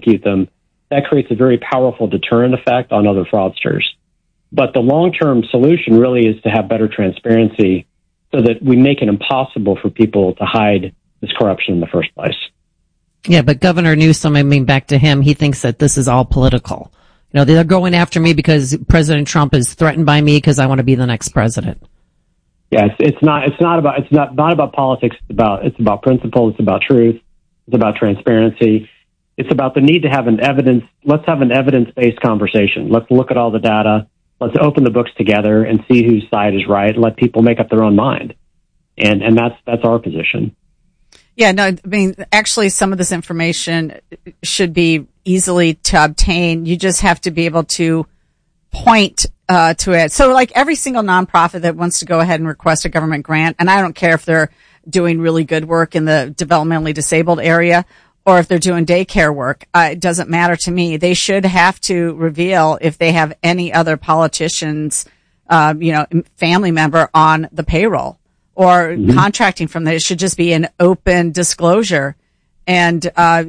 prosecute them, that creates a very powerful deterrent effect on other fraudsters. But the long-term solution really is to have better transparency so that we make it impossible for people to hide this corruption in the first place. Yeah, but Governor Newsom, I mean, back to him, he thinks that this is all political. You know, they're going after me because President Trump is threatened by me because I want to be the next president. Yes, it's not about politics. It's about principle. It's about truth. It's about transparency. It's about the need to have let's have an evidence-based conversation. Let's look at all the data. Let's open the books together and see whose side is right. Let people make up their own mind. And that's our position. Yeah, no, I mean, actually some of this information should be easily to obtain. You just have to be able to point to it. So like every single nonprofit that wants to go ahead and request a government grant, and I don't care if they're doing really good work in the developmentally disabled area or if they're doing daycare work, it doesn't matter to me. They should have to reveal if they have any other politicians, family member on the payroll or contracting from that. It should just be an open disclosure. And,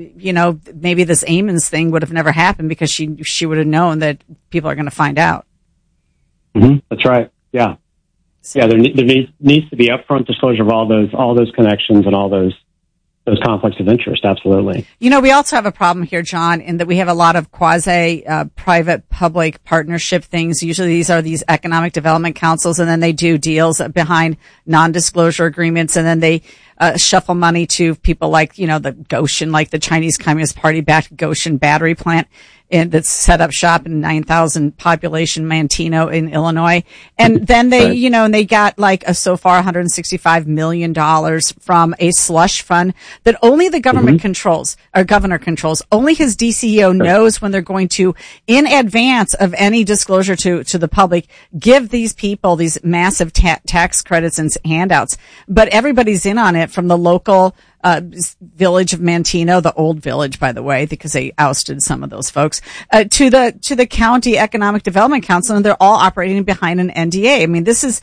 maybe this Ammons thing would have never happened because she would have known that people are going to find out. Mm-hmm. That's right. Yeah. Yeah. There needs to be upfront disclosure of all those connections and all those conflicts of interest. Absolutely. You know, we also have a problem here, John, in that we have a lot of private public partnership things. Usually these are these economic development councils, and then they do deals behind non-disclosure agreements, and then they shuffle money to people like, the Goshen, like the Chinese Communist Party backed Goshen battery plant that's set up shop in 9,000 population Manteno in Illinois. And then they, and they got so far $165 million from a slush fund that only the government controls, or governor controls. Only his DCEO knows when they're going to, in advance of any disclosure to the public, give these people these massive tax credits and handouts. But everybody's in on it, from the local village of Manteno, the old village, by the way, because they ousted some of those folks, to the county economic development council, and they're all operating behind an NDA. I mean, this is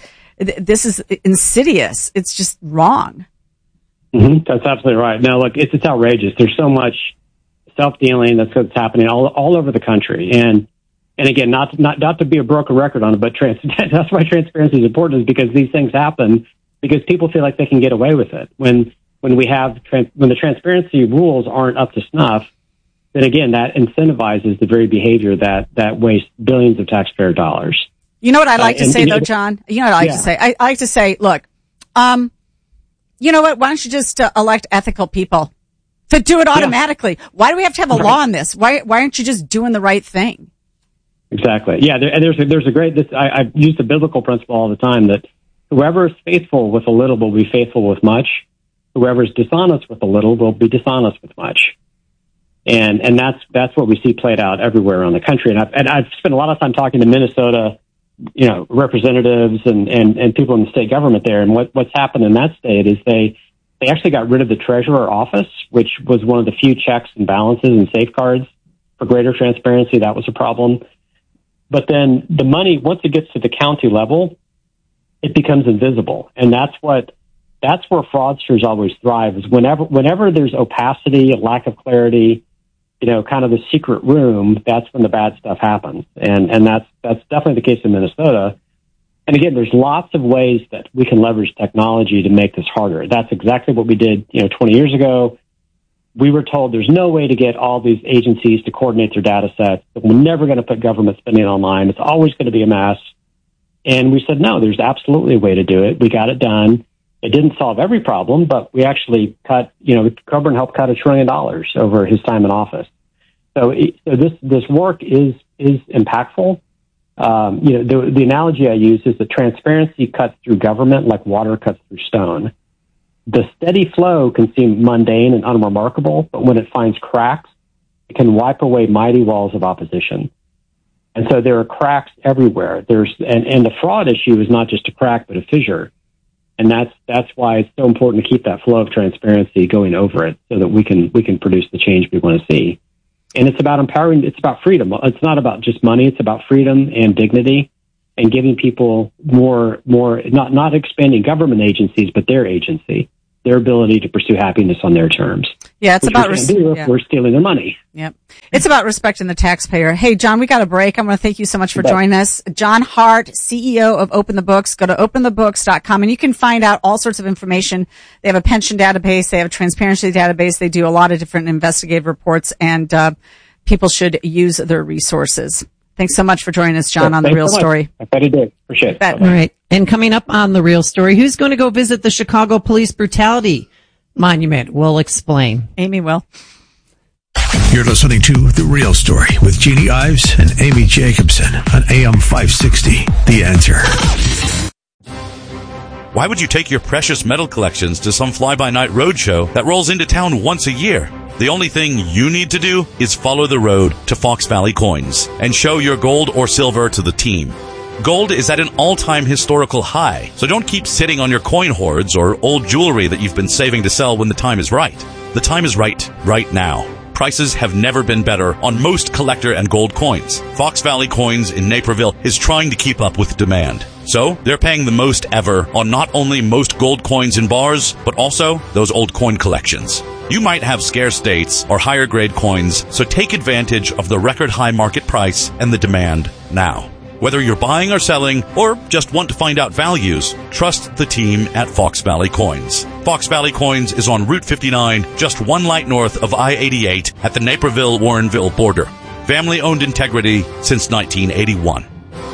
insidious. It's just wrong. Mm-hmm. That's absolutely right. No, look, it's outrageous. There's so much self-dealing that's happening all over the country, and again, not to be a broken record on it, but that's why transparency is important, is because these things happen because people feel like they can get away with it. When the transparency rules aren't up to snuff, then again, that incentivizes the very behavior that wastes billions of taxpayer dollars. You know what I like to say, though, John? You know what I like to say? I like to say, look, you know what? Why don't you just elect ethical people to do it automatically? Yeah. Why do we have to have a law on this? Why aren't you just doing the right thing? Exactly. Yeah, there's a great. I use the biblical principle all the time that whoever is faithful with a little will be faithful with much. Whoever is dishonest with a little will be dishonest with much. And that's what we see played out everywhere around the country. And I've spent a lot of time talking to Minnesota, representatives and people in the state government there. And what's happened in that state is they actually got rid of the treasurer office, which was one of the few checks and balances and safeguards for greater transparency. That was a problem. But then the money, once it gets to the county level, it becomes invisible. And that's where fraudsters always thrive, is whenever there's opacity, a lack of clarity, kind of the secret room, that's when the bad stuff happens. And that's definitely the case in Minnesota. And again, there's lots of ways that we can leverage technology to make this harder. That's exactly what we did, 20 years ago. We were told there's no way to get all these agencies to coordinate their data sets. We're never going to put government spending online. It's always going to be a mess. And we said, no, there's absolutely a way to do it. We got it done. It didn't solve every problem, but we actually Coburn helped cut $1 trillion over his time in office. So this work is impactful. The analogy I use is that transparency cuts through government like water cuts through stone. The steady flow can seem mundane and unremarkable, but when it finds cracks, it can wipe away mighty walls of opposition. And so there are cracks everywhere. And the fraud issue is not just a crack, but a fissure. And that's why it's so important to keep that flow of transparency going over it, so that we can produce the change we want to see. And it's about empowering. It's about freedom. It's not about just money. It's about freedom and dignity, and giving people more. Not expanding government agencies, but their agency. their ability to pursue happiness on their terms. Yeah, it's about we're stealing their money. Yep. It's about respecting the taxpayer. Hey, John, we got a break. I want to thank you so much for joining us. John Hart, CEO of Open the Books. Go to openthebooks.com and you can find out all sorts of information. They have a pension database. They have a transparency database. They do a lot of different investigative reports, and people should use their resources. Thanks so much for joining us, John, on The Real Story. I've had a day. Appreciate it. All right. And coming up on The Real Story, who's going to go visit the Chicago Police Brutality Monument? We'll explain. Amy will. You're listening to The Real Story with Jeannie Ives and Amy Jacobson on AM 560. The Answer. Why would you take your precious metal collections to some fly-by-night roadshow that rolls into town once a year? The only thing you need to do is follow the road to Fox Valley Coins and show your gold or silver to the team. Gold is at an all-time historical high, so don't keep sitting on your coin hoards or old jewelry that you've been saving to sell when the time is right. The time is right now. Prices have never been better on most collector and gold coins. Fox Valley Coins in Naperville is trying to keep up with demand. So, they're paying the most ever on not only most gold coins in bars, but also those old coin collections. You might have scarce dates or higher grade coins, so take advantage of the record high market price and the demand now. Whether you're buying or selling, or just want to find out values, trust the team at Fox Valley Coins. Fox Valley Coins is on Route 59, just one light north of I-88 at the Naperville-Warrenville border. Family-owned integrity since 1981.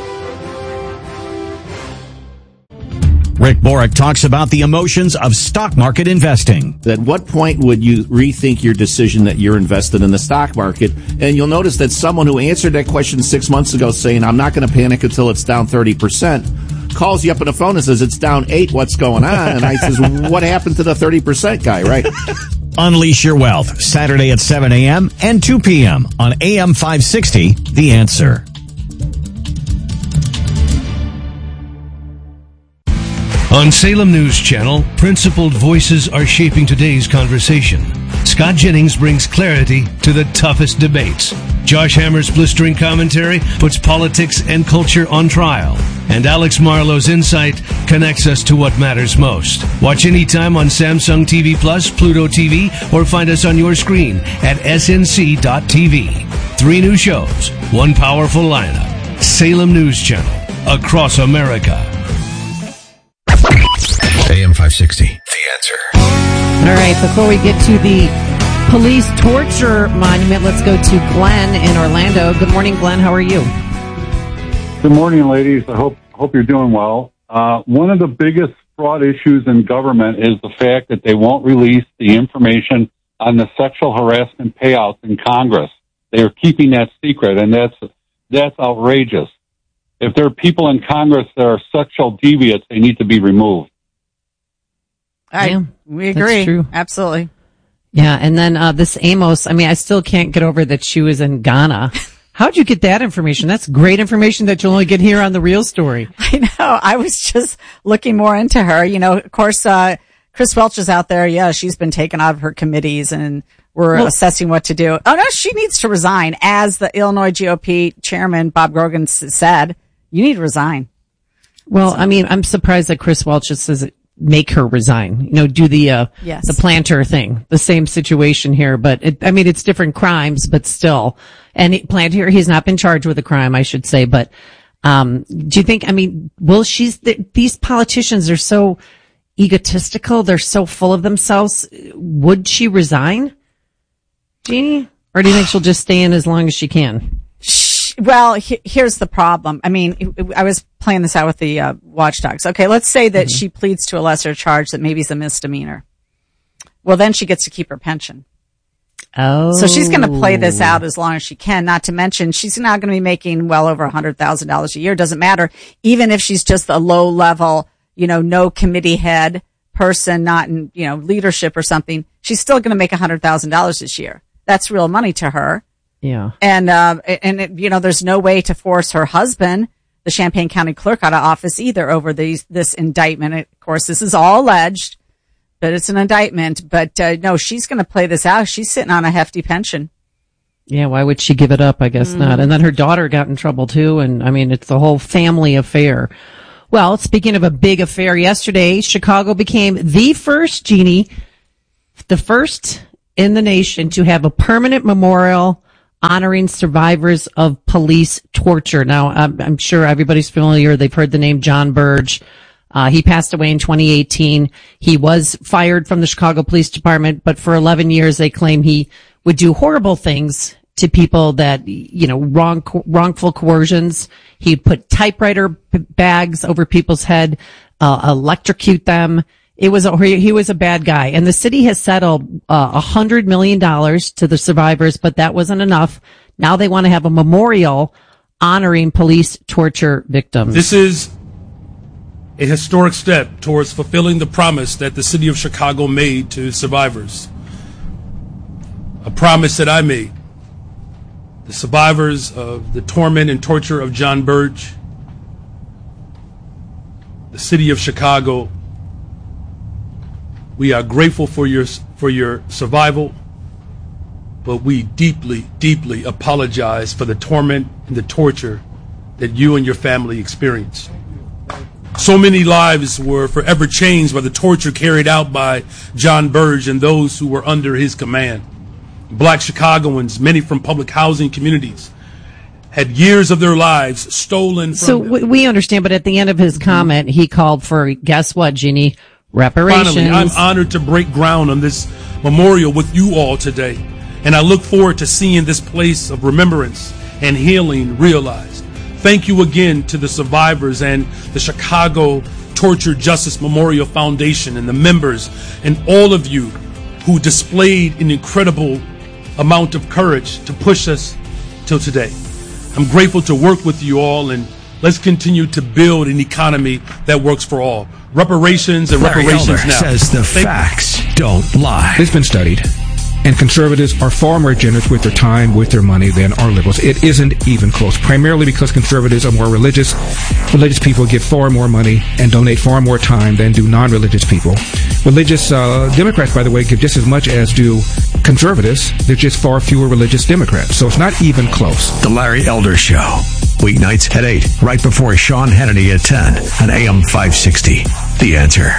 Rick Borick talks about the emotions of stock market investing. At what point would you rethink your decision that you're invested in the stock market? And you'll notice that someone who answered that question 6 months ago saying, I'm not going to panic until it's down 30%, calls you up on the phone and says, it's down 8, what's going on? And I says, what happened to the 30% guy, right? Unleash your wealth, Saturday at 7 a.m. and 2 p.m. on AM 560, The Answer. On Salem News Channel, principled voices are shaping today's conversation. Scott Jennings brings clarity to the toughest debates. Josh Hammer's blistering commentary puts politics and culture on trial. And Alex Marlowe's insight connects us to what matters most. Watch anytime on Samsung TV Plus, Pluto TV, or find us on your screen at snc.tv. 3 new shows, 1 powerful lineup. Salem News Channel, across America. AM 560. The Answer. All right, before we get to the police torture monument, let's go to Glenn in Orlando. Good morning, Glenn. How are you? Good morning, ladies. I hope you're doing well. One of the biggest fraud issues in government is the fact that they won't release the information on the sexual harassment payouts in Congress. They are keeping that secret, and that's outrageous. If there are people in Congress that are sexual deviants, they need to be removed. We agree. That's true. Absolutely. Yeah, and then this Amos, I mean, I still can't get over that she was in Ghana. How'd you get that information? That's great information that you'll only get here on The Real Story. I know. I was just looking more into her. You know, of course, Chris Welch is out there. Yeah, she's been taken out of her committees, and we're assessing what to do. Oh, no, she needs to resign. As the Illinois GOP chairman, Bob Grogan, said, you need to resign. Well, I mean, I'm surprised that Chris Welch just says make her resign, you know, do the planter thing, the same situation here, but it's different crimes, but still. And Planter, he's not been charged with a crime, I should say, but, do you think, these politicians are so egotistical, they're so full of themselves. Would she resign, Jeannie? Or do you think she'll just stay in as long as she can? Well, here's the problem. I mean, I was playing this out with the watchdogs. Okay, let's say that she pleads to a lesser charge that maybe is a misdemeanor. Well, then she gets to keep her pension. Oh. So she's going to play this out as long as she can, not to mention she's now going to be making well over $100,000 a year. Doesn't matter. Even if she's just a low level, no committee head person, not in, leadership or something, she's still going to make $100,000 this year. That's real money to her. Yeah. And there's no way to force her husband, the Champaign County clerk, out of office either over this indictment. Of course, this is all alleged, but it's an indictment. But, no, she's going to play this out. She's sitting on a hefty pension. Yeah. Why would she give it up? I guess not. And then her daughter got in trouble too. And it's a whole family affair. Well, speaking of a big affair, yesterday, Chicago became the first in the nation to have a permanent memorial honoring survivors of police torture. Now, I'm sure everybody's familiar. They've heard the name John Burge. He passed away in 2018. He was fired from the Chicago Police Department, but for 11 years, they claim he would do horrible things to people that, wrongful coercions. He'd put typewriter bags over people's head, electrocute them. He was a bad guy. And the city has settled $100 million to the survivors, but that wasn't enough. Now they want to have a memorial honoring police torture victims. This is a historic step towards fulfilling the promise that the city of Chicago made to survivors. A promise that I made. The survivors of the torment and torture of John Burge, the city of Chicago, we are grateful for your survival, but we deeply, deeply apologize for the torment and the torture that you and your family experienced. So many lives were forever changed by the torture carried out by John Burge and those who were under his command. Black Chicagoans, many from public housing communities, had years of their lives stolen from them. We understand, but at the end of his comment, he called for, guess what, Jeannie? Reparations. Finally, I'm honored to break ground on this memorial with you all today, and I look forward to seeing this place of remembrance and healing realized. Thank you again to the survivors and the Chicago Torture Justice Memorial Foundation and the members and all of you who displayed an incredible amount of courage to push us till today. I'm grateful to work with you all, and let's continue to build an economy that works for all. Reparations and Larry reparations Elder now. Says the facts don't lie. It's been studied, and conservatives are far more generous with their time, with their money than are liberals. It isn't even close, primarily because conservatives are more religious. Religious people give far more money and donate far more time than do non-religious people. Religious Democrats, by the way, give just as much as do conservatives. There's just far fewer religious Democrats, so it's not even close. The Larry Elder Show. Weeknights at 8, right before Sean Hannity at 10 on AM 560. The Answer.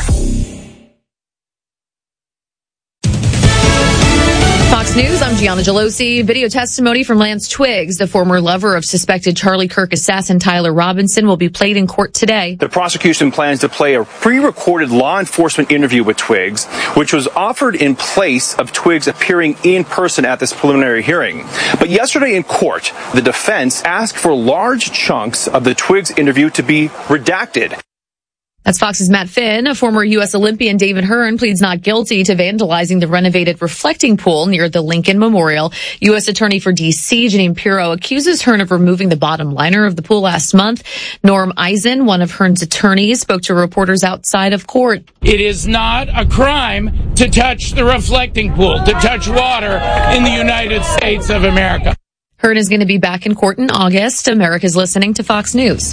Fox News, I'm Gianna Gelosi. Video testimony from Lance Twiggs, the former lover of suspected Charlie Kirk assassin Tyler Robinson, will be played in court today. The prosecution plans to play a pre-recorded law enforcement interview with Twiggs, which was offered in place of Twiggs appearing in person at this preliminary hearing. But yesterday in court, the defense asked for large chunks of the Twiggs interview to be redacted. That's Fox's Matt Finn. A former U.S. Olympian David Hearn pleads not guilty to vandalizing the renovated reflecting pool near the Lincoln Memorial. U.S. Attorney for D.C. Janine Pirro accuses Hearn of removing the bottom liner of the pool last month. Norm Eisen, one of Hearn's attorneys, spoke to reporters outside of court. It is not a crime to touch the reflecting pool, to touch water in the United States of America. Hearn is going to be back in court in August. America's listening to Fox News.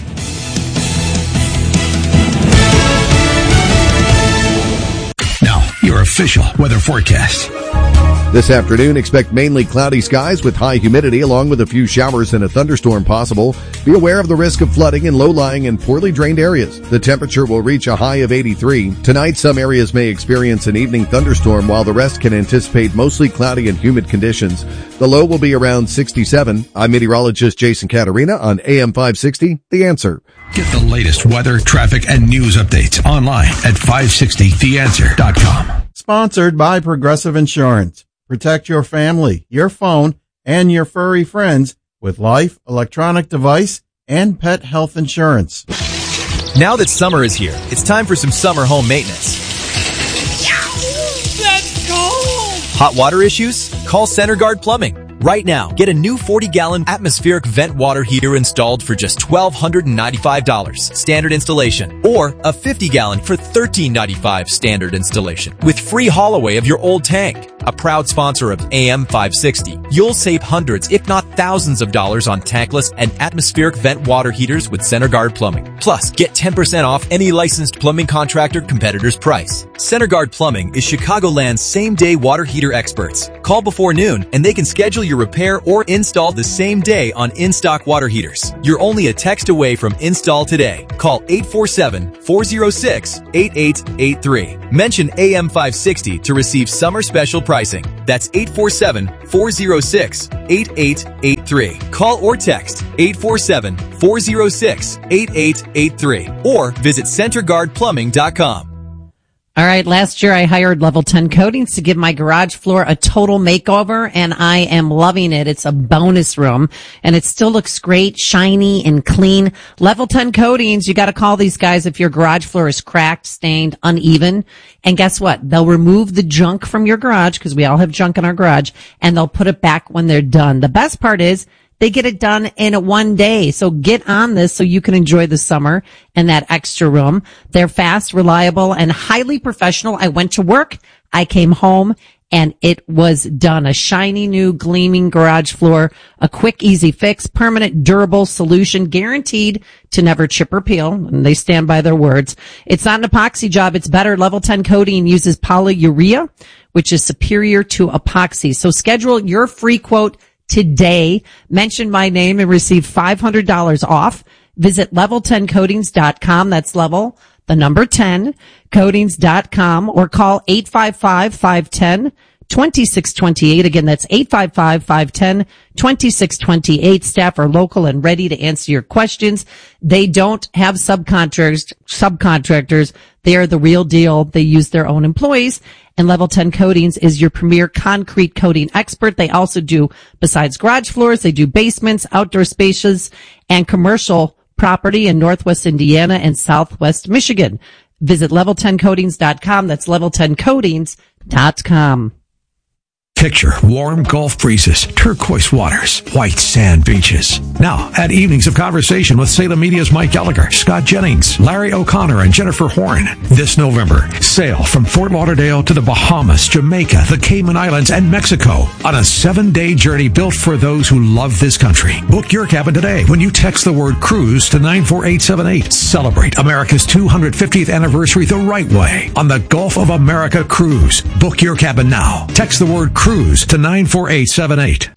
Your official weather forecast. This afternoon, expect mainly cloudy skies with high humidity along with a few showers and a thunderstorm possible. Be aware of the risk of flooding in low-lying and poorly drained areas. The temperature will reach a high of 83. Tonight, some areas may experience an evening thunderstorm while the rest can anticipate mostly cloudy and humid conditions. The low will be around 67. I'm meteorologist Jason Caterina on AM 560, The Answer. Get the latest weather, traffic, and news updates online at 560theanswer.com. Sponsored by Progressive Insurance. Protect your family, your phone, and your furry friends with life, electronic device, and pet health insurance. Now that summer is here, it's time for some summer home maintenance. That's cold! Hot water issues? Call Center Guard Plumbing. Right now, get a new 40-gallon atmospheric vent water heater installed for just $1,295 standard installation, or a 50-gallon for $1,395 standard installation with free haul away of your old tank. a proud sponsor of AM 560. You'll save hundreds, if not thousands of dollars on tankless and atmospheric vent water heaters with CenterGuard Plumbing. Plus, get 10% off any licensed plumbing contractor competitor's price. CenterGuard Plumbing is Chicagoland's same-day water heater experts. Call before noon and they can schedule your repair or install the same day on in-stock water heaters. You're only a text away from install today. Call 847-406-8883. Mention AM 560 to receive summer special pricing. That's 847-406-8883. Call or text 847-406-8883 or visit CenterGuardPlumbing.com. All right, last year I hired Level 10 Coatings to give my garage floor a total makeover, and I am loving it. It's a bonus room, and it still looks great, shiny, and clean. Level 10 Coatings, you got to call these guys if your garage floor is cracked, stained, uneven. And guess what? They'll remove the junk from your garage, because we all have junk in our garage, and they'll put it back when they're done. The best part is, they get it done in one day. So get on this so you can enjoy the summer and that extra room. They're fast, reliable, and highly professional. I went to work, I came home, and it was done. A shiny new gleaming garage floor, a quick, easy fix, permanent, durable solution, guaranteed to never chip or peel. And they stand by their words. It's not an epoxy job. It's better. Level 10 Coating uses polyurea, which is superior to epoxy. So schedule your free quote today. Mention my name and receive $500 off. Visit level10coatings.com. That's level, the number 10, coatings.com, or call 855-510-2628. Again, that's 855-510-2628. Staff are local and ready to answer your questions. They don't have subcontractors. They are the real deal. They use their own employees. And Level 10 Coatings is your premier concrete coating expert. They also do, besides garage floors, they do basements, outdoor spaces, and commercial property in Northwest Indiana and Southwest Michigan. Visit level10coatings.com. That's level10coatings.com. Picture warm Gulf breezes, turquoise waters, white sand beaches. Now, add evenings of conversation with Salem Media's Mike Gallagher, Scott Jennings, Larry O'Connor, and Jennifer Horn. This November, sail from Fort Lauderdale to the Bahamas, Jamaica, the Cayman Islands, and Mexico on a 7-day journey built for those who love this country. Book your cabin today when you text the word cruise to 94878. Celebrate America's 250th anniversary the right way on the Gulf of America Cruise. Book your cabin now. Text the word cruise to 94878.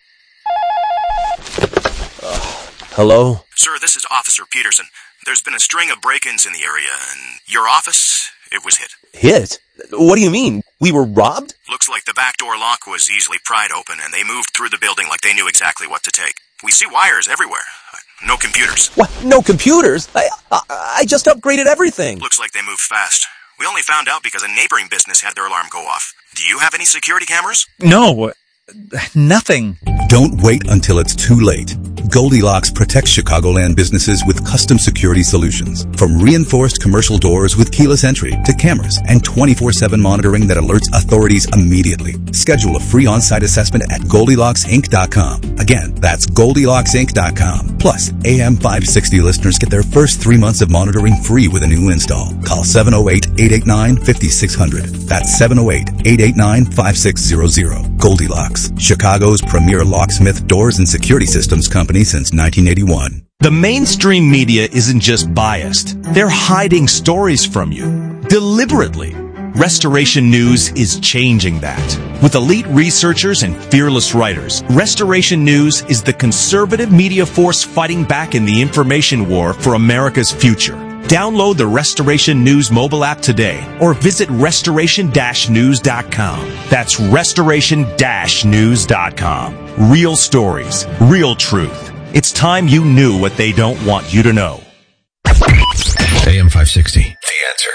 Hello? Sir, this is Officer Peterson. There's been a string of break-ins in the area, and your office, it was hit. Hit? What do you mean? We were robbed? Looks like the back door lock was easily pried open, and they moved through the building like they knew exactly what to take. We see wires everywhere. No computers. What? No computers? I just upgraded everything. Looks like they moved fast. We only found out because a neighboring business had their alarm go off. Do you have any security cameras? No, nothing. Don't wait until it's too late. Goldilocks protects Chicagoland businesses with custom security solutions. From reinforced commercial doors with keyless entry to cameras and 24/7 monitoring that alerts authorities immediately. Schedule a free on-site assessment at GoldilocksInc.com. Again, that's GoldilocksInc.com. Plus, AM 560 listeners get their first 3 months of monitoring free with a new install. Call 708-889-5600. That's 708-889-5600. Goldilocks, Chicago's premier locksmith, doors, and security systems company since 1981. The mainstream media isn't just biased. They're hiding stories from you. Deliberately. Restoration News is changing that. With elite researchers and fearless writers, Restoration News is the conservative media force fighting back in the information war for America's future. Download the Restoration News mobile app today or visit restoration-news.com. That's restoration-news.com. Real stories, real truth. It's time you knew what they don't want you to know. AM 560. The answer.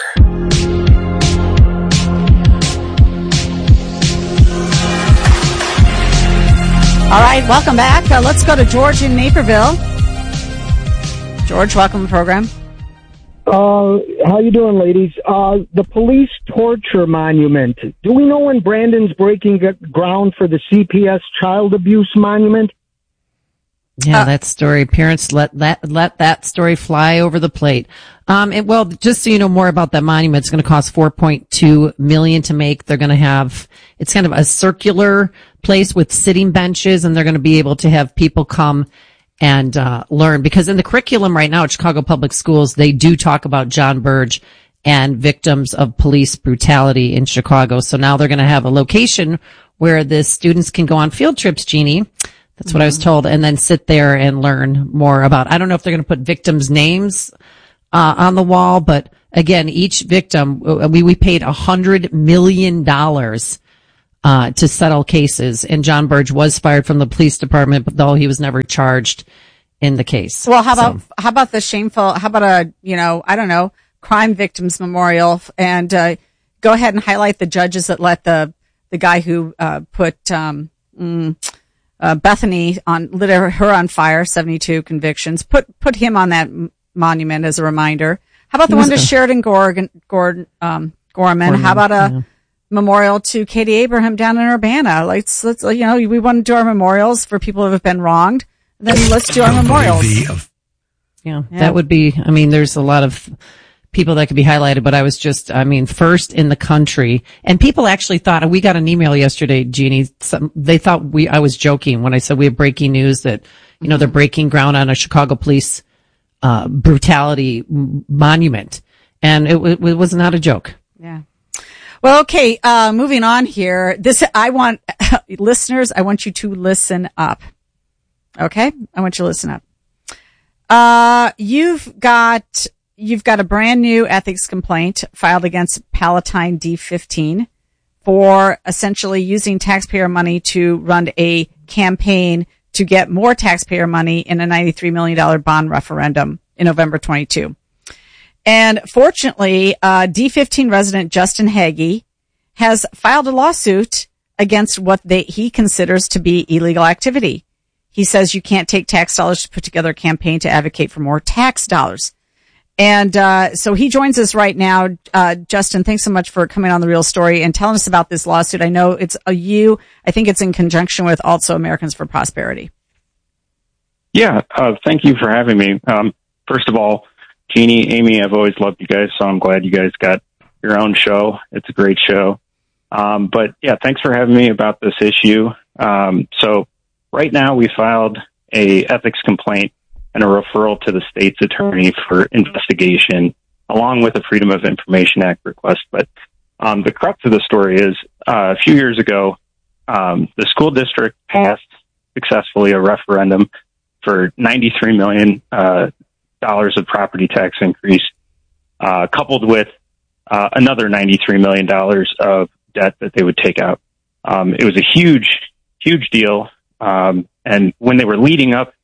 All right, welcome back. Let's go to George in Naperville. George, welcome to the program. How you doing, ladies? The police torture monument. Do we know when Brandon's breaking ground for the CPS child abuse monument? Yeah, that story. Parents let that story fly over the plate. Well, just so you know more about that monument, it's going to cost $4.2 million to make. They're going to have, it's kind of a circular place with sitting benches, and they're going to be able to have people come and learn. Because in the curriculum right now at Chicago Public Schools, they do talk about John Burge and victims of police brutality in Chicago. So now they're going to have a location where the students can go on field trips, Jeannie. That's what I was told, and then sit there and learn more about. I don't know if they're going to put victims' names on the wall, but again, each victim, we paid $100 million to settle cases, and John Burge was fired from the police department, but though he was never charged in the case. Well, how about the shameful? How about I don't know, crime victims memorial, and go ahead and highlight the judges that let the guy who put Bethany lit her on fire, 72 convictions. Put him on that monument as a reminder. How about the one to Sheridan Gorman? How about a memorial to Katie Abraham down in Urbana? Let's we want to do our memorials for people who have been wronged. Then let's do our memorials. Yeah, that would be. I mean, there's a lot of people that could be highlighted, but I was just, first in the country. And people actually thought, we got an email yesterday, Jeannie, they thought I was joking when I said we have breaking news that, they're breaking ground on a Chicago police, brutality monument. And it was not a joke. Yeah. Well, okay, moving on here. Listeners, I want you to listen up. Okay? I want you to listen up. You've got a brand new ethics complaint filed against Palatine D15 for essentially using taxpayer money to run a campaign to get more taxpayer money in a $93 million bond referendum in November 22. And fortunately, D15 resident Justin Hagee has filed a lawsuit against what he considers to be illegal activity. He says you can't take tax dollars to put together a campaign to advocate for more tax dollars. And so he joins us right now. Justin, thanks so much for coming on The Real Story and telling us about this lawsuit. I know it's I think it's in conjunction with also Americans for Prosperity. Yeah, thank you for having me. First of all, Jeannie, Amy, I've always loved you guys, so I'm glad you guys got your own show. It's a great show. But yeah, thanks for having me about this issue. So right now we filed a ethics complaint and a referral to the state's attorney for investigation, along with a Freedom of Information Act request. But the crux of the story is a few years ago, the school district passed successfully a referendum for $93 million of property tax increase, coupled with another $93 million of debt that they would take out. It was a huge, huge deal. And when they were leading up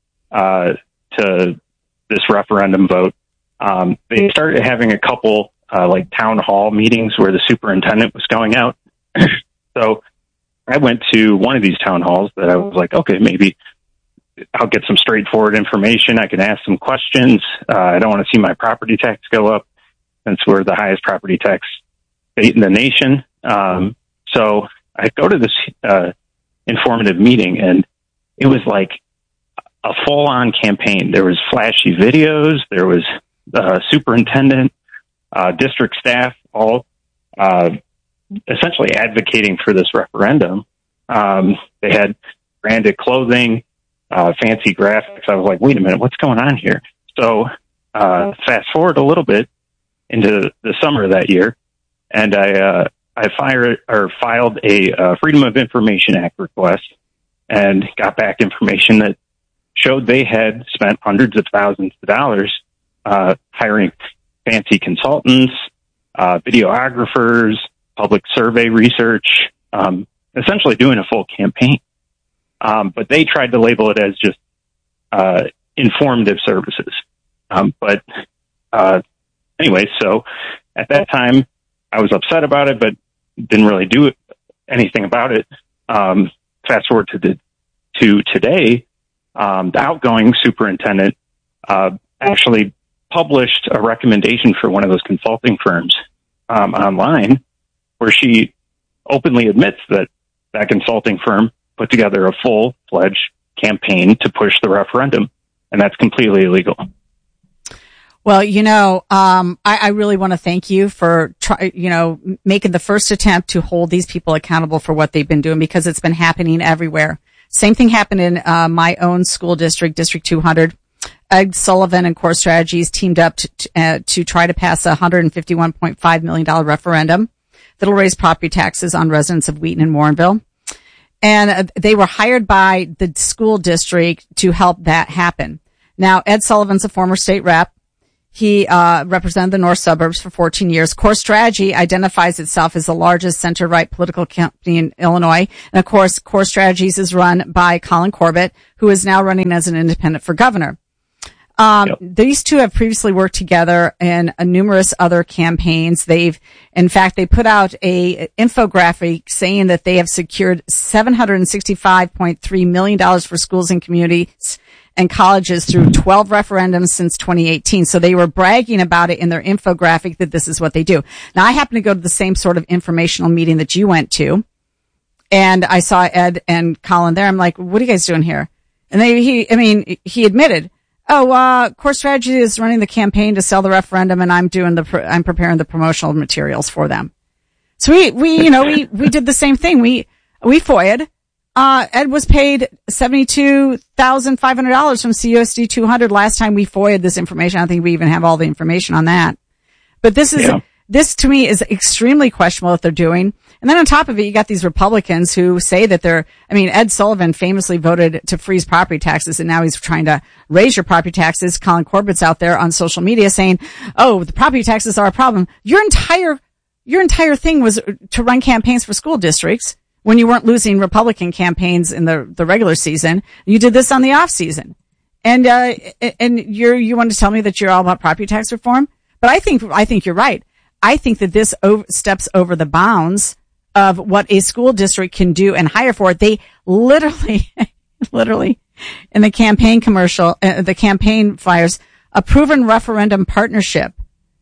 to this referendum vote, they started having a couple town hall meetings where the superintendent was going out. So I went to one of these town halls that I was like, okay, maybe I'll get some straightforward information. I can ask some questions. I don't want to see my property tax go up since we're the highest property tax state in the nation. So I go to this informative meeting, and it was like a full-on campaign. There was flashy videos. There was superintendent, district staff, all essentially advocating for this referendum. They had branded clothing, fancy graphics. I was like, wait a minute, what's going on here? So fast forward a little bit into the summer of that year, and I filed a Freedom of Information Act request and got back information that showed they had spent hundreds of thousands of dollars hiring fancy consultants, videographers, public survey research, essentially doing a full campaign. But they tried to label it as just informative services. Anyway, so at that time, I was upset about it, but didn't really do anything about it. Fast forward to today, the outgoing superintendent actually published a recommendation for one of those consulting firms online, where she openly admits that consulting firm put together a full-fledged campaign to push the referendum, and that's completely illegal. Well, I really want to thank you for making the first attempt to hold these people accountable for what they've been doing, because it's been happening everywhere. Same thing happened in my own school district, District 200. Ed Sullivan and Core Strategies teamed up to try to pass a $151.5 million referendum that'll raise property taxes on residents of Wheaton and Warrenville. And they were hired by the school district to help that happen. Now, Ed Sullivan's a former state rep. He represented the north suburbs for 14 years. Core Strategy identifies itself as the largest center-right political company in Illinois. And of course, Core Strategies is run by Colin Corbett, who is now running as an independent for governor. These two have previously worked together in numerous other campaigns. They put out a infographic saying that they have secured $765.3 million for schools and communities and colleges through 12 referendums since 2018. So they were bragging about it in their infographic that this is what they do. Now, I happen to go to the same sort of informational meeting that you went to, and I saw Ed and Colin there. I'm like, what are you guys doing here? And he admitted, Core Strategy is running the campaign to sell the referendum, and I'm preparing the promotional materials for them. So we did the same thing. We FOIA'd. Ed was paid $72,500 from CUSD 200 last time we FOIA'd this information. I don't think we even have all the information on that. But this to me is extremely questionable what they're doing. And then on top of it, you got these Republicans who say that Ed Sullivan famously voted to freeze property taxes, and now he's trying to raise your property taxes. Colin Corbett's out there on social media saying, the property taxes are a problem. Your entire thing was to run campaigns for school districts when you weren't losing Republican campaigns in the regular season. You did this on the off season. And you want to tell me that you're all about property tax reform? But I think you're right. I think that this steps over the bounds of what a school district can do and hire for. They literally in the campaign commercial, the campaign flyers, a proven referendum partnership.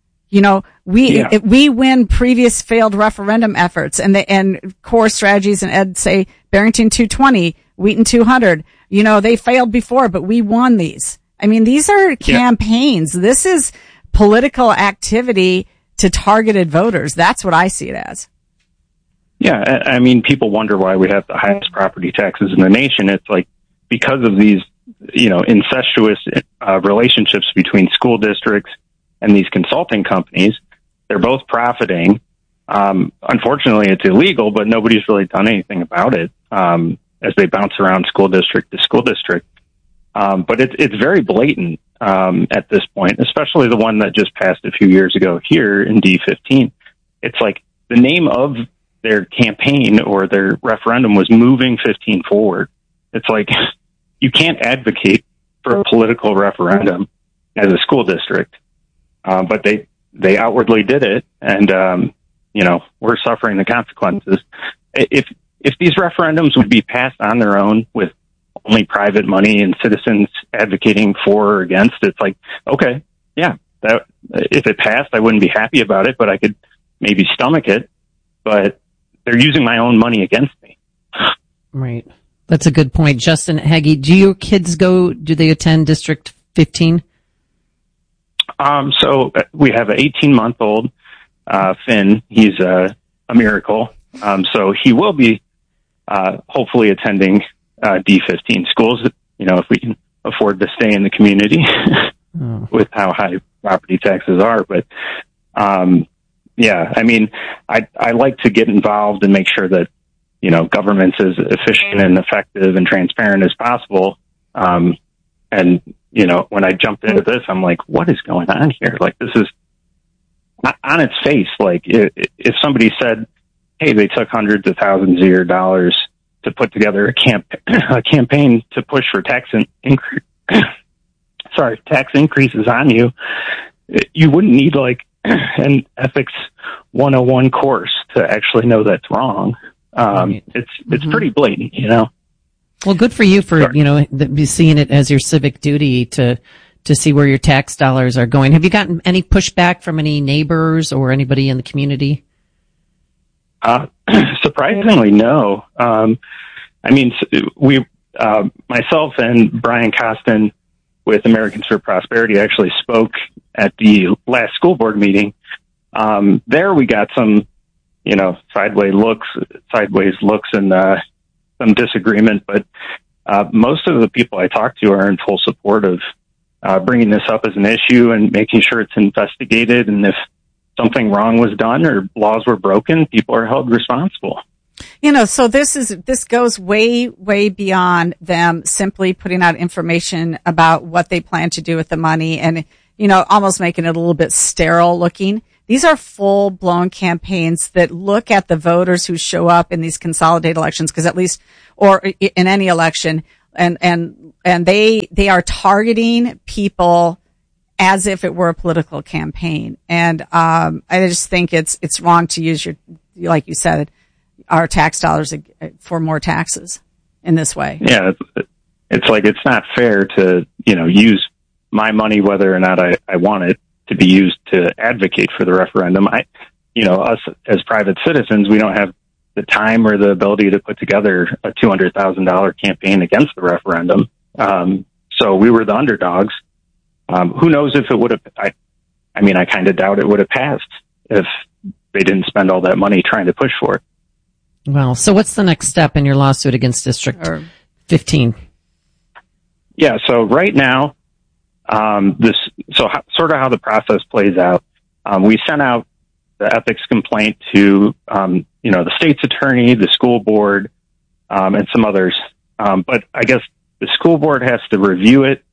We win previous failed referendum efforts, and Core Strategies and Ed say Barrington 220, Wheaton 200. They failed before, but we won these. These are campaigns. This is political activity to targeted voters. That's what I see it as. Yeah, people wonder why we have the highest property taxes in the nation. It's like because of these, incestuous relationships between school districts and these consulting companies. They're both profiting. Unfortunately, it's illegal, but nobody's really done anything about it as they bounce around school district to school district. But it's very blatant at this point, especially the one that just passed a few years ago here in D15. It's like the name of their campaign or their referendum was Moving 15 Forward. It's like you can't advocate for a political referendum as a school district. But they outwardly did it, and we're suffering the consequences. If these referendums would be passed on their own with only private money and citizens advocating for or against, it's like, okay, yeah, that if it passed, I wouldn't be happy about it, but I could maybe stomach it. But they're using my own money against me. Right. That's a good point. Justin Haggie, do your kids do they attend District 15? So we have an 18-month-old, Finn. He's a miracle. So he will be, hopefully attending, D15 schools, if we can afford to stay in the community with how high property taxes are. But, I like to get involved and make sure that, government's as efficient and effective and transparent as possible. When I jumped into this, I'm like, what is going on here? Like, this is on its face. Like, if somebody said, hey, they took hundreds of thousands of your dollars to put together a campaign to push for tax increases on you, you wouldn't need like an ethics 101 course to actually know that's wrong. It's pretty blatant, Well, good for you for, seeing it as your civic duty to see where your tax dollars are going. Have you gotten any pushback from any neighbors or anybody in the community? Surprisingly, no. We myself and Brian Costin with Americans for Prosperity actually spoke at the last school board meeting. There we got some, sideways looks and some disagreement, but most of the people I talked to are in full support of bringing this up as an issue and making sure it's investigated. And if something wrong was done or laws were broken, people are held responsible. So this goes way, way beyond them simply putting out information about what they plan to do with the money and, almost making it a little bit sterile looking. These are full blown campaigns that look at the voters who show up in these consolidated elections, because at least, or in any election, and they are targeting people as if it were a political campaign. And, I just think it's wrong to use like you said, our tax dollars for more taxes in this way. Yeah. It's like, it's not fair to, use my money, whether or not I want it to be used to advocate for the referendum. Us as private citizens, we don't have the time or the ability to put together a $200,000 campaign against the referendum. So we were the underdogs. Who knows if it would have, I kind of doubt it would have passed if they didn't spend all that money trying to push for it. Well, so what's the next step in your lawsuit against District 15? Yeah, so right now, sort of how the process plays out. We sent out the ethics complaint to, the state's attorney, the school board, and some others. But I guess the school board has to review it.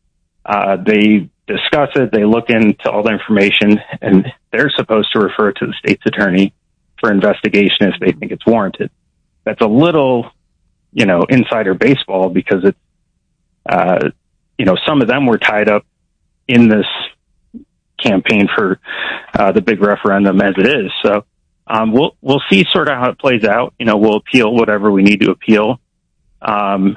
They discuss it. They look into all the information, and they're supposed to refer it to the state's attorney for investigation if they think it's warranted. That's a little, insider baseball, because it's, some of them were tied up in this campaign for the big referendum as it is. So we'll see sort of how it plays out. We'll appeal whatever we need to appeal. I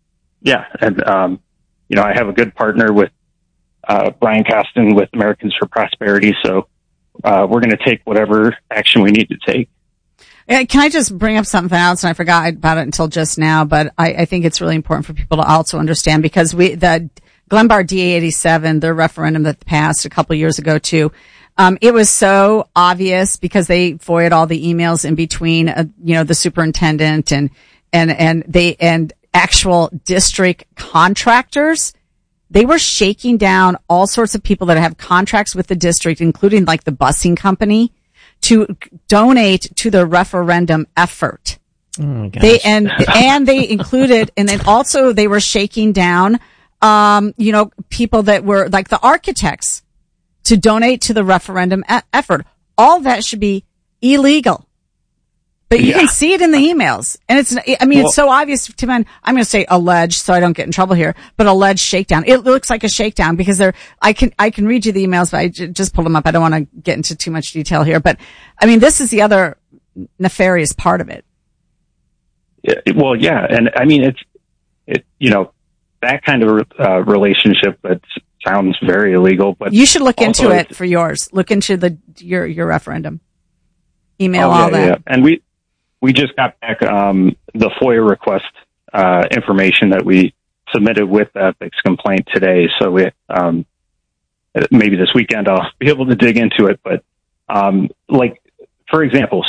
have a good partner with Brian Costin with Americans for Prosperity. So we're going to take whatever action we need to take. Can I just bring up something else? And I forgot about it until just now, but I think it's really important for people to also understand, because the Glenbard DA-87, the referendum that passed a couple years ago too, it was so obvious because they FOIA'd all the emails in between, the superintendent and actual district contractors. They were shaking down all sorts of people that have contracts with the district, including like the busing company, to donate to the referendum effort. Oh, they they included, and then also they were shaking down, people that were like the architects to donate to the referendum effort. All that should be illegal. But you can see it in the emails. And it's so obvious to men. I'm going to say alleged so I don't get in trouble here, but alleged shakedown. It looks like a shakedown because I can read you the emails, but I just pulled them up. I don't want to get into too much detail here, but this is the other nefarious part of it. Well, yeah. And it's that kind of relationship that sounds very illegal, but you should look into it for yours. Look into your referendum. Email all that. Yeah. And we just got back the FOIA request information that we submitted with the ethics complaint today. So we maybe this weekend I'll be able to dig into it. But for example,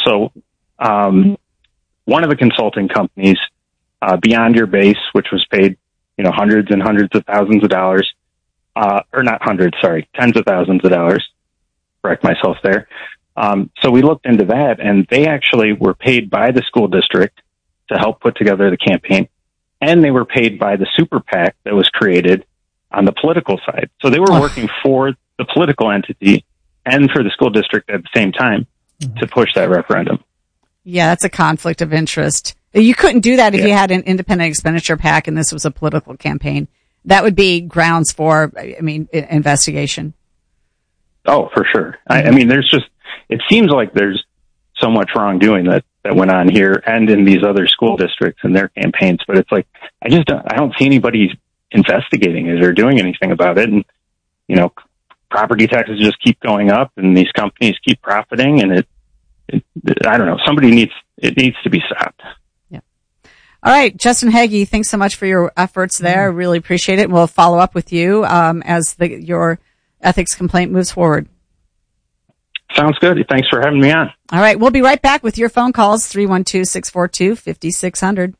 one of the consulting companies, Beyond Your Base, which was paid hundreds and hundreds of thousands of dollars, or not hundreds, sorry, tens of thousands of dollars. Correct myself there. So we looked into that, and they actually were paid by the school district to help put together the campaign, and they were paid by the super PAC that was created on the political side. So they were working for the political entity and for the school district at the same time to push that referendum. Yeah, that's a conflict of interest. You couldn't do that if you had an independent expenditure PAC and this was a political campaign. That would be grounds for, investigation. Oh, for sure. It seems like there's so much wrongdoing that went on here and in these other school districts and their campaigns, but it's like, I don't see anybody investigating it or doing anything about it. And, property taxes just keep going up and these companies keep profiting, and I don't know, it needs to be stopped. Yeah. All right, Justin Hagee, thanks so much for your efforts there. Really appreciate it. We'll follow up with you as your ethics complaint moves forward. Sounds good. Thanks for having me on. All right, we'll be right back with your phone calls, 312-642-5600.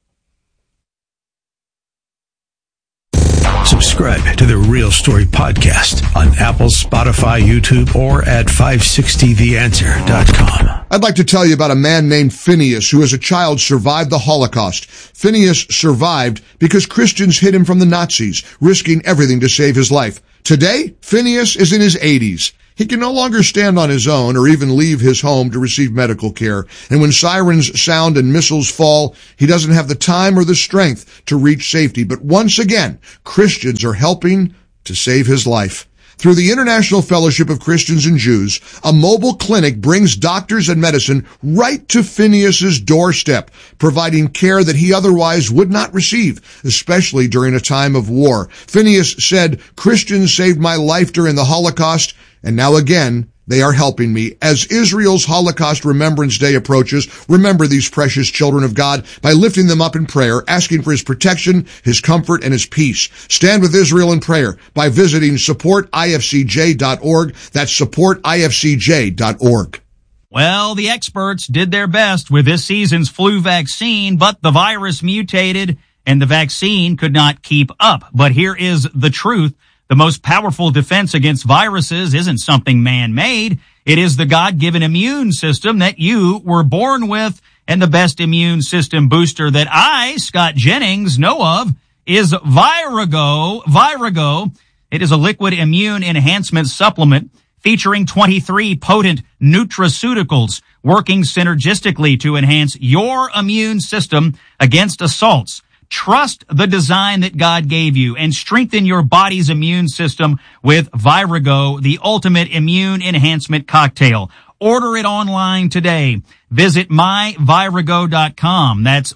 Subscribe to the Real Story Podcast on Apple, Spotify, YouTube, or at 560theanswer.com. I'd like to tell you about a man named Phineas who as a child survived the Holocaust. Phineas survived because Christians hid him from the Nazis, risking everything to save his life. Today, Phineas is in his 80s. He can no longer stand on his own or even leave his home to receive medical care. And when sirens sound and missiles fall, he doesn't have the time or the strength to reach safety. But once again, Christians are helping to save his life. Through the International Fellowship of Christians and Jews, a mobile clinic brings doctors and medicine right to Phineas's doorstep, providing care that he otherwise would not receive, especially during a time of war. Phineas said, "Christians saved my life during the Holocaust, and now again, they are helping me." As Israel's Holocaust Remembrance Day approaches, remember these precious children of God by lifting them up in prayer, asking for his protection, his comfort, and his peace. Stand with Israel in prayer by visiting supportifcj.org. That's supportifcj.org. Well, the experts did their best with this season's flu vaccine, but the virus mutated and the vaccine could not keep up. But here is the truth. The most powerful defense against viruses isn't something man-made. It is the God-given immune system that you were born with. And the best immune system booster that I, Scott Jennings, know of is Virago. Virago. It is a liquid immune enhancement supplement featuring 23 potent nutraceuticals working synergistically to enhance your immune system against assaults. Trust the design that God gave you and strengthen your body's immune system with Virago, the ultimate immune enhancement cocktail. Order it online today. Visit myvirago.com. That's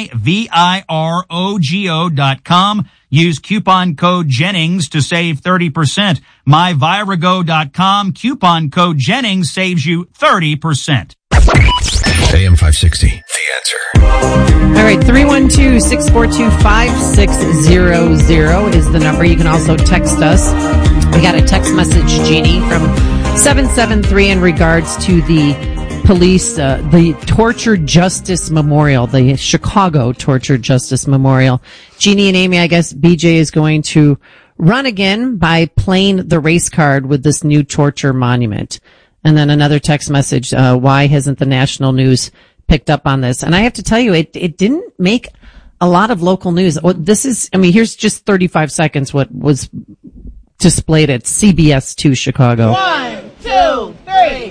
myvirago.com. Use coupon code Jennings to save 30%. Myvirago.com. Coupon code Jennings saves you 30%. AM 560. The Answer. All right, 312-642-5600 is the number. You can also text us. We got a text message, Jeannie, from 773 in regards to the police, the Torture Justice Memorial, the Chicago Torture Justice Memorial. Jeannie and Amy, I guess BJ is going to run again by playing the race card with this new torture monument. And then another text message, why hasn't the national news picked up on this? And I have to tell you, it didn't make a lot of local news. Here's just 35 seconds what was displayed at CBS 2 Chicago. 1, 2, 3.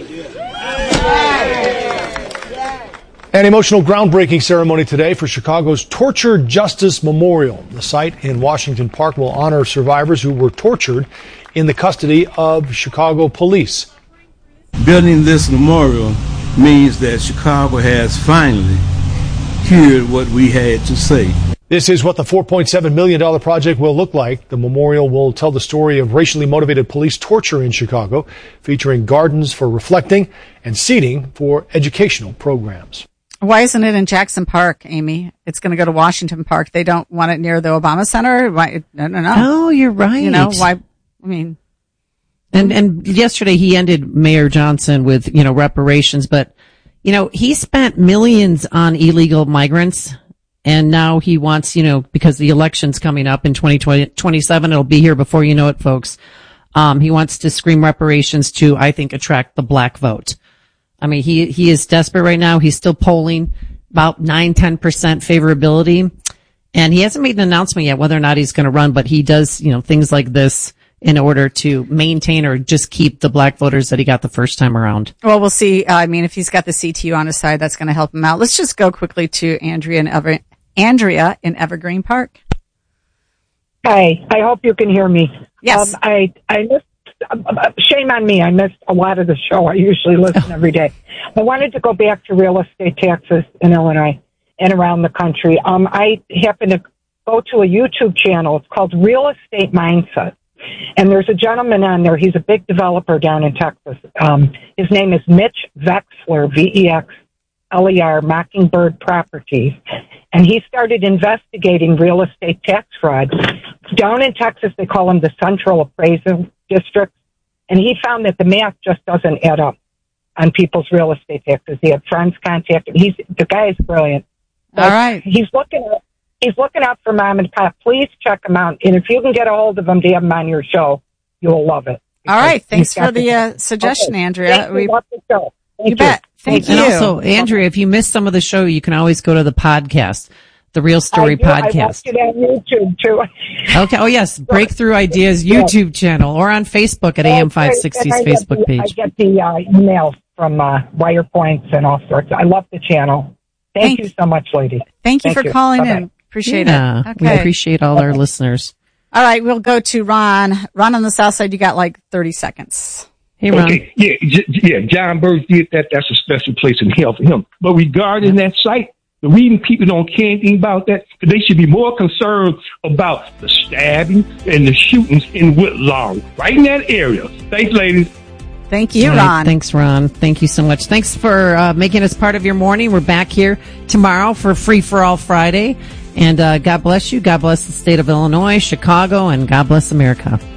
An emotional groundbreaking ceremony today for Chicago's Torture Justice Memorial. The site in Washington Park will honor survivors who were tortured in the custody of Chicago police. Building this memorial means that Chicago has finally heard what we had to say. This is what the $4.7 million project will look like. The memorial will tell the story of racially motivated police torture in Chicago, featuring gardens for reflecting and seating for educational programs. Why isn't it in Jackson Park, Amy? It's going to go to Washington Park. They don't want it near the Obama Center? Why? No. Oh, you're right. You know, why? I mean... And yesterday he ended Mayor Johnson with, reparations, but, he spent millions on illegal migrants, and now he wants, because the election's coming up in 2027, it'll be here before you know it, folks. He wants to scream reparations to, I think, attract the black vote. I mean, he is desperate right now. He's still polling about 9-10% favorability, and he hasn't made an announcement yet whether or not he's going to run, but he does, things like this in order to maintain or just keep the black voters that he got the first time around. Well, we'll see. If he's got the CTU on his side, that's going to help him out. Let's just go quickly to Andrea in Evergreen Park. Hi, I hope you can hear me. Yes. I missed, shame on me, I missed a lot of the show. I usually listen every day. I wanted to go back to real estate taxes in Illinois and around the country. I happened to go to a YouTube channel. It's called Real Estate Mindset. And there's a gentleman on there. He's a big developer down in Texas. His name is Mitch Vexler, LER, Mockingbird Properties, and he started investigating real estate tax fraud. Down in Texas, they call them the Central Appraisal Districts, and he found that the math just doesn't add up on people's real estate taxes. He had friends contact him. The guy is brilliant. All right. He's looking out for mom and pop. Please check him out. And if you can get a hold of him to have him on your show, you'll love it. All right. Thanks for the suggestion, Andrea. We love the show. You bet. Thank you. And also, Andrea, if you missed some of the show, you can always go to the podcast, the Real Story Podcast. I watched it on YouTube, too. Okay. Oh, yes. Breakthrough Ideas YouTube channel or on Facebook at AM 560's Facebook page. I get the emails from Wire Points and all sorts. I love the channel. Thank you so much, lady. Thank you for calling in. Appreciate it. Okay. We appreciate all our listeners. All right. We'll go to Ron. Ron on the South Side, you got like 30 seconds. Hey, Ron. Okay. Yeah. John Burns did that. That's a special place in hell for him. But regarding that site, the reading people don't care anything about that. They should be more concerned about the stabbing and the shootings in Whitlaw, right in that area. Thanks, ladies. Thank you, Ron. Right, thanks, Ron. Thank you so much. Thanks for making us part of your morning. We're back here tomorrow for Free for All Friday. And God bless you. God bless the state of Illinois, Chicago, and God bless America.